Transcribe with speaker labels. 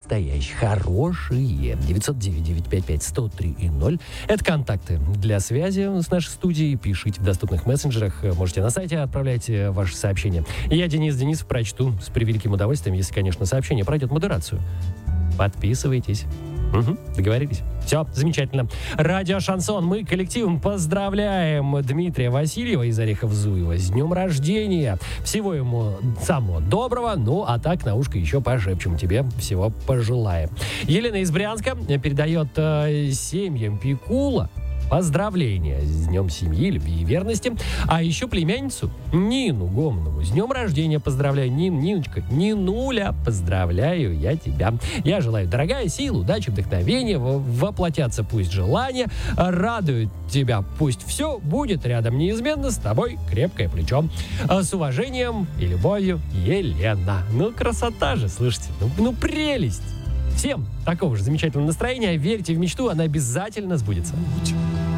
Speaker 1: настоящие, хорошие. 909-955-103-0. Это контакты для связи с нашей студией. Пишите в доступных мессенджерах. Можете на сайте отправлять ваши сообщения. Я, Денис Денисов, прочту с превеликим удовольствием, если, конечно, сообщение пройдет модерацию. Подписывайтесь. Угу, договорились. Все, замечательно. Радио «Шансон». Мы коллективом поздравляем Дмитрия Васильева из Орехов-Зуева с днем рождения. Всего ему самого доброго. Ну, а так на ушко еще пошепчем. Тебе всего пожелаем. Елена из Брянска передает семьям Пикула поздравления с днем семьи, любви и верности. А еще племянницу Нину Гомнову с днем рождения поздравляю. Ниночка, Нинуля, поздравляю я тебя. Я желаю, дорогая, сил, удачи, вдохновения, воплотятся пусть желания, радуют тебя пусть все будет рядом неизменно с тобой крепкое плечо. С уважением и любовью, Елена. Ну, красота же, слушайте, ну прелесть. Всем такого же замечательного настроения. Верьте в мечту, она обязательно сбудется.